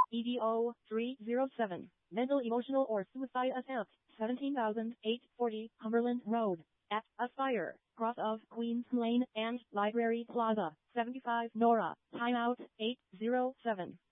EDO 307. Mental, emotional, or suicide attempt. 17,840 Cumberland Road. At Aspire, cross of Queens Lane and Library Plaza. 75 Nora. Timeout 807.